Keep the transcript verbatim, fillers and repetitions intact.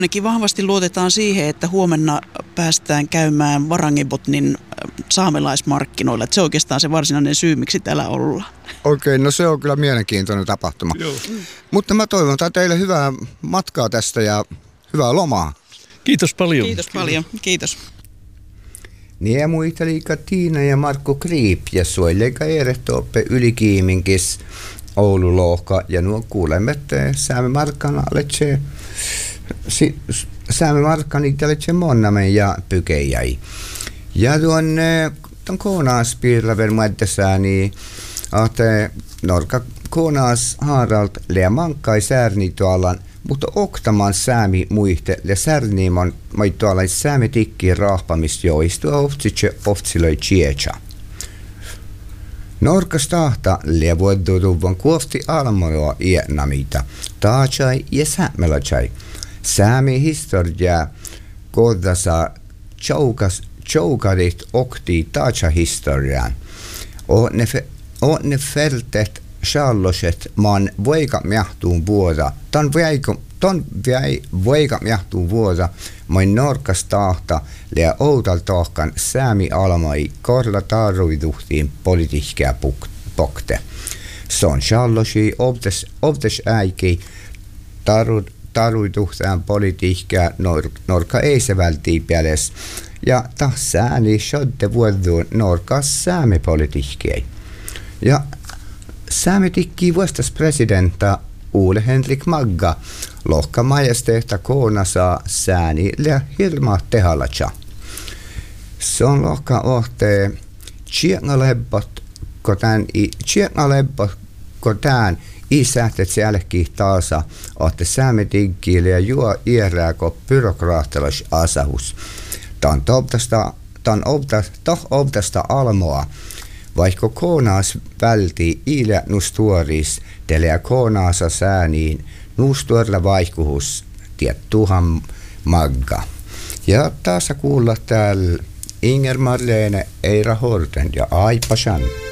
Ainakin vahvasti luotetaan siihen, että huomenna päästään käymään Varangirbotnin saamelaismarkkinoilla. Että se on oikeastaan se varsinainen syy, miksi täällä ollaan. Okei, no se on kyllä mielenkiintoinen tapahtuma. Joo. Mutta mä toivon teille hyvää matkaa tästä ja hyvää lomaa. Kiitos paljon. Kiitos paljon. Kiitos. Niin muisteliika Tiina ja Markku Kriip ja suojelleika Eerehtooppe ylikiiminkis Oulu lohka ja nuo kuulemme, että saamme markkana letse si, saamme markkana letse monnamen ja pykejäi. Ja tuon ton koonaas piirraver muoddessani että norka koonaas Harald lea mankkai särni tuolan mutta oktaman säämi muiste ja särniimon maittualai säämi tikki rahpamisjoistu ohtsitse ohtsiloi chietsa. Norkas tahta levuodduvan kuofti almoroa iennamita, taachai ja säämelachai. Säämi historiaa kohdassa choukas choukarit okti taacha historiaan. O ne fe, o ne feltet Charloset man voika mjahtuun vuoda. Ton väikö ton väi voika mjahtuun vuoda. Main norkas tahta lea outal tahkan säämi almai korla tarviduhtiin politiikkaa pokte. Son Charlosi obtes obtes äiki tarud tarviduhtaan politiikkaa nor, norka ei se vältii päles. Ja taas sääni shodde vuoduun norkas säämi politiikkaa. Ja Säämi tikki vuostas presidenta Ole Henrik Magga lohka majesteehta koonasa sääni ja hirma tehalatsa. Se on lohka ohte tsiengalebbot kotään i tsiengalebbot kotään i sähtet sielläkin taasa ohte säämi tikki ja juo iärääko byrokraattelas asahus. Tan obtasta tan obtasta toh obtasta almoa. Vaikka koonaas välti ilä nustuoris, telea koonaasa sääniin, nustuorilla vaihkuhus, tiettuhan Magga. Ja taas kuulla täällä Inger Marlene, Eira Horten ja Aipa Shan.